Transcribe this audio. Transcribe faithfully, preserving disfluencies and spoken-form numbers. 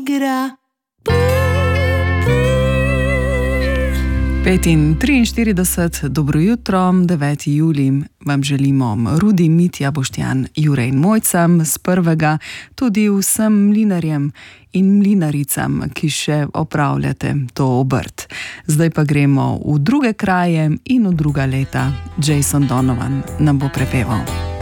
igra. pet in triinštirideset, dobro jutro, deveti julij, vam želimo Rudi, Mitja, Boštjan, Jure in Mojca z prvega, tudi vsem mlinarjem in mlinaricam, ki še opravljate to obrt. Zdaj pa gremo v druge kraje in v druga leta. Jason Donovan nam bo prepeval.